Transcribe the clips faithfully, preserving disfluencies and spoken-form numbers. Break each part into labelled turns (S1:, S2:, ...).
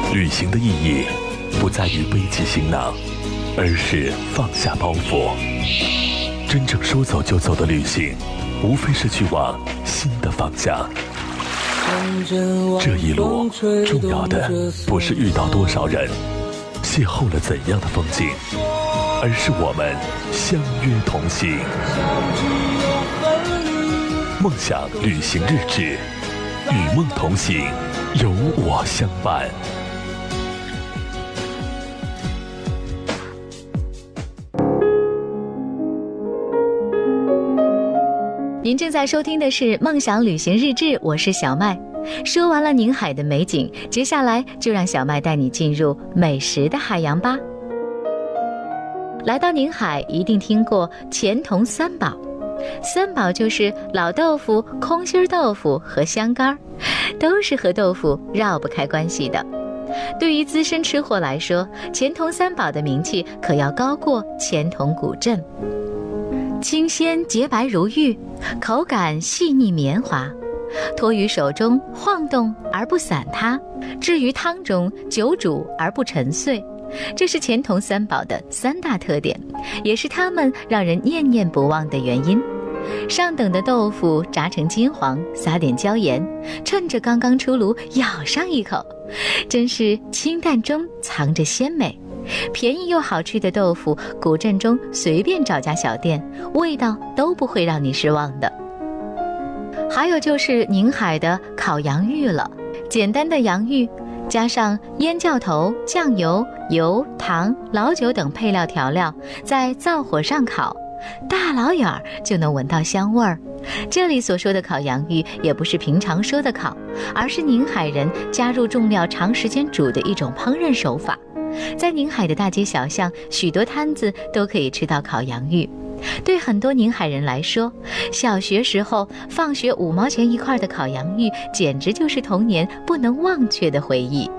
S1: 旅行的意义不在于背起行囊，而是放下包袱。真正说走就走的旅行，无非是去往新的方向。这一路重要的不是遇到多少人，邂逅了怎样的风景，而是我们相约同行。梦想旅行日志，与梦同行，有我相伴。
S2: 您正在收听的是《梦想旅行日志》，我是小麦。说完了宁海的美景，接下来就让小麦带你进入美食的海洋吧。来到宁海，一定听过钱塘三宝。三宝就是老豆腐、空心豆腐和香干，都是和豆腐绕不开关系的。对于资深吃货来说，钱塘三宝的名气可要高过钱塘古镇。清鲜洁白如玉，口感细腻绵滑，托于手中晃动而不散塌，置于汤中久煮而不沉碎。这是钱塘三宝的三大特点，也是它们让人念念不忘的原因。上等的豆腐炸成金黄，撒点椒盐，趁着刚刚出炉咬上一口，真是清淡中藏着鲜美。便宜又好吃的豆腐，古镇中随便找家小店，味道都不会让你失望的。还有就是宁海的烤洋芋了，简单的洋芋加上腌教头、酱油、油、糖、老酒等配料调料，在灶火上烤，大老远儿就能闻到香味儿。这里所说的烤洋芋也不是平常说的烤，而是宁海人加入重料长时间煮的一种烹饪手法。在宁海的大街小巷，许多摊子都可以吃到烤洋芋。对很多宁海人来说，小学时候放学五毛钱一块的烤洋芋，简直就是童年不能忘却的回忆。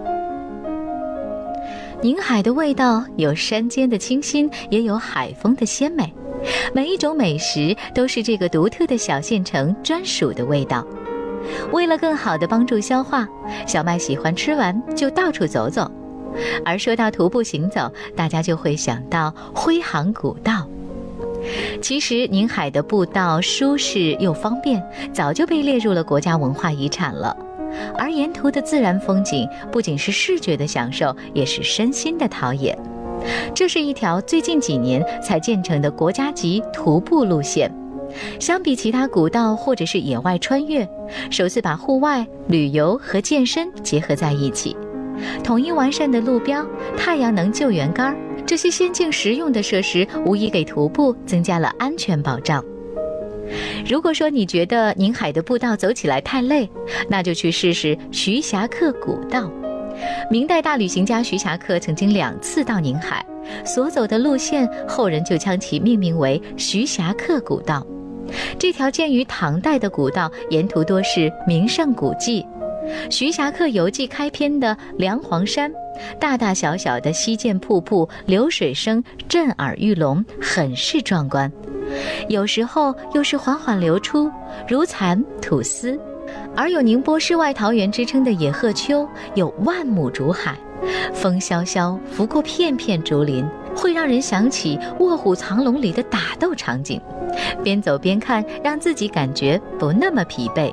S2: 宁海的味道有山间的清新，也有海风的鲜美，每一种美食都是这个独特的小县城专属的味道。为了更好地帮助消化，小麦喜欢吃完就到处走走。而说到徒步行走，大家就会想到徽杭古道。其实宁海的步道舒适又方便，早就被列入了国家文化遗产了。而沿途的自然风景不仅是视觉的享受，也是身心的陶冶。这是一条最近几年才建成的国家级徒步路线。相比其他古道或者是野外穿越，首次把户外、旅游和健身结合在一起。统一完善的路标、太阳能救援杆，这些先进实用的设施无疑给徒步增加了安全保障。如果说你觉得宁海的步道走起来太累，那就去试试徐霞客古道。明代大旅行家徐霞客曾经两次到宁海，所走的路线后人就将其命名为徐霞客古道。这条建于唐代的古道，沿途多是名胜古迹。徐霞客游记开篇的梁皇山，大大小小的溪涧瀑布，流水声震耳欲聋，很是壮观。有时候又是缓缓流出，如蚕吐丝。而有宁波世外桃源之称的野鹤丘，有万亩竹海，风萧萧拂过片片竹林，会让人想起卧虎藏龙里的打斗场景。边走边看，让自己感觉不那么疲惫。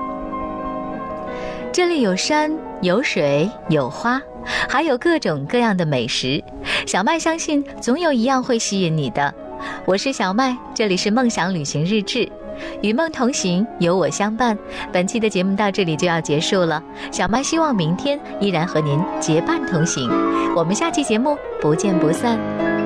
S2: 这里有山有水有花，还有各种各样的美食，小麦相信总有一样会吸引你的。我是小麦，这里是梦想旅行日志，与梦同行，有我相伴。本期的节目到这里就要结束了，小麦希望明天依然和您结伴同行，我们下期节目不见不散。